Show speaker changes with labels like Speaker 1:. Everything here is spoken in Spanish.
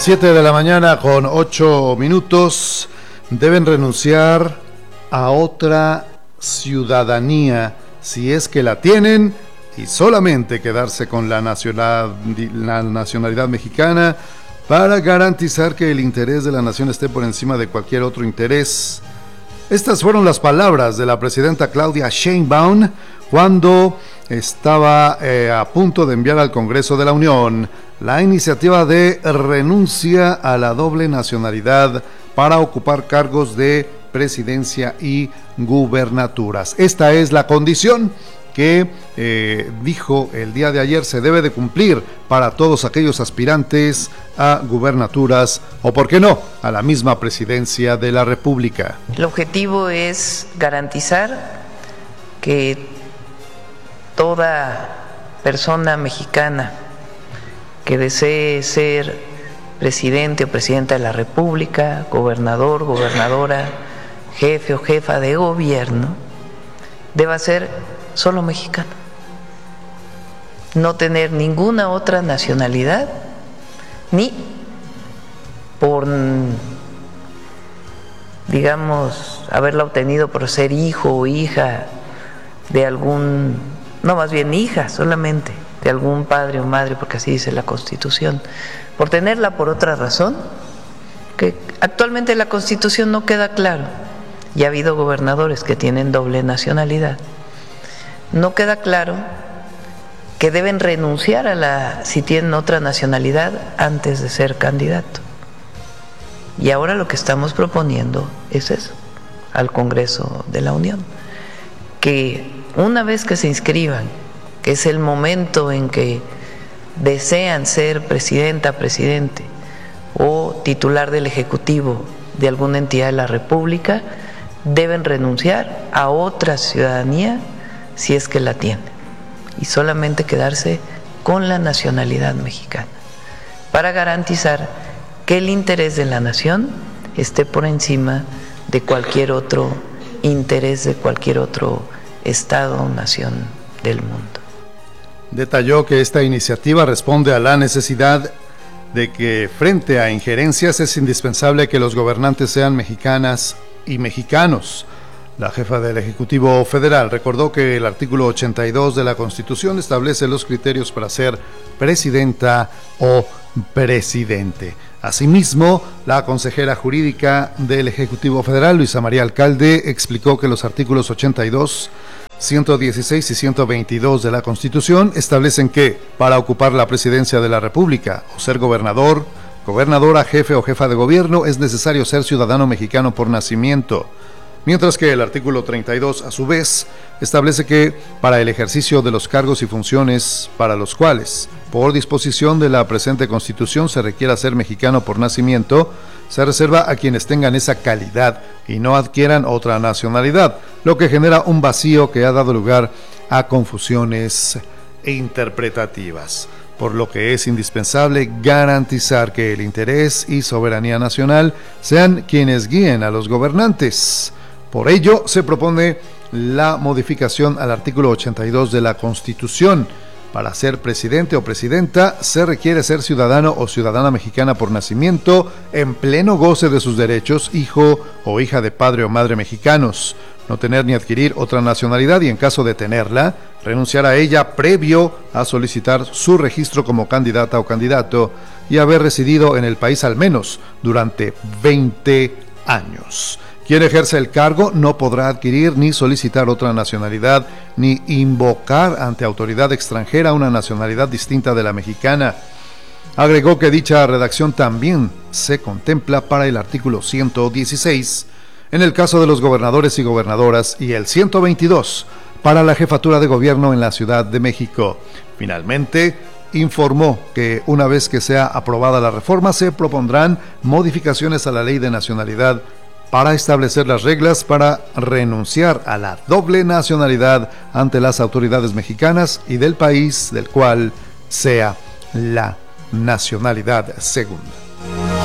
Speaker 1: 7 de la mañana con 8 minutos. Deben renunciar a otra ciudadanía si es que la tienen y solamente quedarse con la nacionalidad mexicana para garantizar que el interés de la nación esté por encima de cualquier otro interés. Estas fueron las palabras de la presidenta Claudia Sheinbaum cuando estaba a punto de enviar al Congreso de la Unión la iniciativa de renuncia a la doble nacionalidad para ocupar cargos de presidencia y gubernaturas. Esta es la condición que dijo el día de ayer se debe de cumplir para todos aquellos aspirantes a gubernaturas o, por qué no, a la misma presidencia de la República.
Speaker 2: El objetivo es garantizar que toda persona mexicana que desee ser presidente o presidenta de la República, gobernador, gobernadora, jefe o jefa de gobierno, deba ser solo mexicano, no tener ninguna otra nacionalidad, ni por, digamos, haberla obtenido por ser hijo o hija de algún, no, más bien hija solamente, de algún padre o madre, porque así dice la Constitución, por tenerla por otra razón, que actualmente la Constitución no queda claro, y ha habido gobernadores que tienen doble nacionalidad. No queda claro que deben renunciar si tienen otra nacionalidad antes de ser candidato. Y ahora lo que estamos proponiendo es eso, al Congreso de la Unión, que una vez que se inscriban, que es el momento en que desean ser presidenta, presidente o titular del Ejecutivo de alguna entidad de la República, deben renunciar a otra ciudadanía si es que la tienen, y solamente quedarse con la nacionalidad mexicana, para garantizar que el interés de la nación esté por encima de cualquier otro interés de cualquier otro estado o nación del mundo.
Speaker 1: Detalló que esta iniciativa responde a la necesidad de que frente a injerencias es indispensable que los gobernantes sean mexicanas y mexicanos. La jefa del Ejecutivo Federal recordó que el artículo 82 de la Constitución establece los criterios para ser presidenta o presidente. Asimismo, la consejera jurídica del Ejecutivo Federal, Luisa María Alcalde, explicó que los artículos 82, 116 y 122 de la Constitución establecen que, para ocupar la presidencia de la República o ser gobernador, gobernadora, jefe o jefa de gobierno, es necesario ser ciudadano mexicano por nacimiento. Mientras que el artículo 32, a su vez, establece que para el ejercicio de los cargos y funciones para los cuales, por disposición de la presente Constitución, se requiera ser mexicano por nacimiento, se reserva a quienes tengan esa calidad y no adquieran otra nacionalidad, lo que genera un vacío que ha dado lugar a confusiones interpretativas, por lo que es indispensable garantizar que el interés y soberanía nacional sean quienes guíen a los gobernantes. Por ello, se propone la modificación al artículo 82 de la Constitución. Para ser presidente o presidenta, se requiere ser ciudadano o ciudadana mexicana por nacimiento, en pleno goce de sus derechos, hijo o hija de padre o madre mexicanos, no tener ni adquirir otra nacionalidad y, en caso de tenerla, renunciar a ella previo a solicitar su registro como candidata o candidato y haber residido en el país al menos durante 20 años. Quien ejerce el cargo no podrá adquirir ni solicitar otra nacionalidad ni invocar ante autoridad extranjera una nacionalidad distinta de la mexicana. Agregó que dicha redacción también se contempla para el artículo 116 en el caso de los gobernadores y gobernadoras y el 122 para la jefatura de gobierno en la Ciudad de México. Finalmente, informó que una vez que sea aprobada la reforma se propondrán modificaciones a la Ley de Nacionalidad para establecer las reglas para renunciar a la doble nacionalidad ante las autoridades mexicanas y del país del cual sea la nacionalidad segunda.